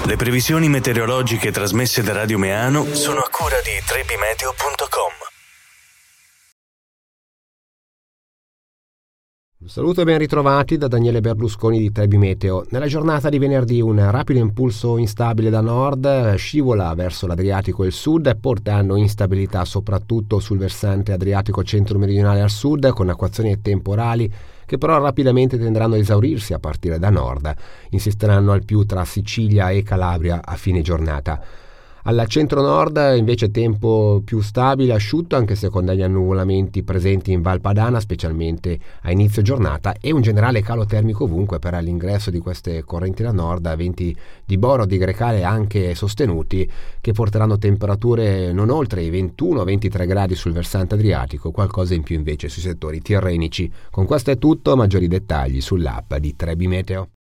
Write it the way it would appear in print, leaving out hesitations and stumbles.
Le previsioni meteorologiche trasmesse da Radio Meano sono a cura di trebimeteo.com. Un saluto e ben ritrovati da Daniele Berlusconi di Trebi Meteo. Nella giornata di venerdì un rapido impulso instabile da nord scivola verso l'Adriatico e il sud, portando instabilità soprattutto sul versante adriatico centro-meridionale al sud, con acquazzoni temporali che però rapidamente tenderanno ad esaurirsi a partire da nord. Insisteranno al più tra Sicilia e Calabria a fine giornata. Al centro-nord invece tempo più stabile, asciutto, anche se con degli annuvolamenti presenti in Val Padana, specialmente a inizio giornata, e un generale calo termico ovunque per l'ingresso di queste correnti da nord, venti di Boro, di Grecale anche sostenuti, che porteranno temperature non oltre i 21-23 gradi sul versante adriatico, qualcosa in più invece sui settori tirrenici. Con questo è tutto, maggiori dettagli sull'app di Trebi Meteo.